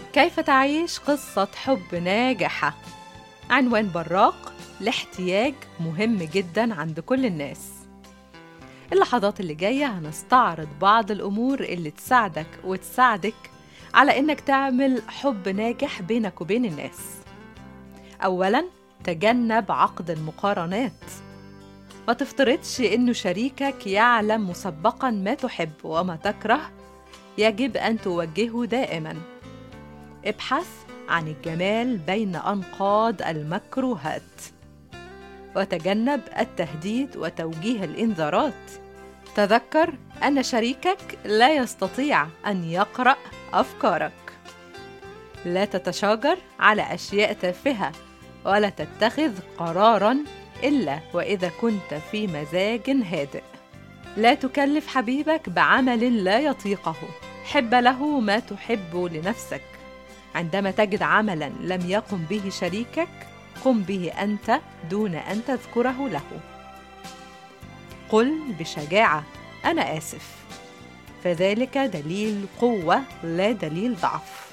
كيف تعيش قصة حب ناجحة؟ عنوان براق لاحتياج مهم جدا عند كل الناس. اللحظات اللي جاية هنستعرض بعض الأمور اللي تساعدك وتساعدك على إنك تعمل حب ناجح بينك وبين الناس. أولاً، تجنب عقد المقارنات. ما تفترضش إنه شريكك يعلم مسبقاً ما تحب وما تكره. يجب أن توجهه دائماً. ابحث عن الجمال بين أنقاض المكروهات. وتجنب التهديد وتوجيه الإنذارات. تذكر أن شريكك لا يستطيع أن يقرأ أفكارك. لا تتشاجر على أشياء تافهة، ولا تتخذ قراراً إلا وإذا كنت في مزاج هادئ. لا تكلف حبيبك بعمل لا يطيقه. حب له ما تحب لنفسك. عندما تجد عملاً لم يقم به شريكك، قم به أنت دون أن تذكره له. قل بشجاعة: أنا آسف، فذلك دليل قوة لا دليل ضعف.